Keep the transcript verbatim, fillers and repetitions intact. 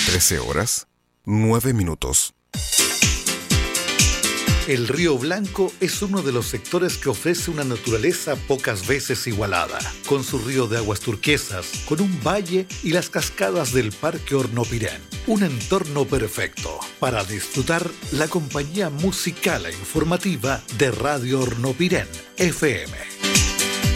trece horas, nueve minutos. El Río Blanco es uno de los sectores que ofrece una naturaleza pocas veces igualada, con su río de aguas turquesas, con un valle y las cascadas del Parque Hornopirén. Un entorno perfecto para disfrutar la compañía musical e informativa de Radio Hornopirén, F M.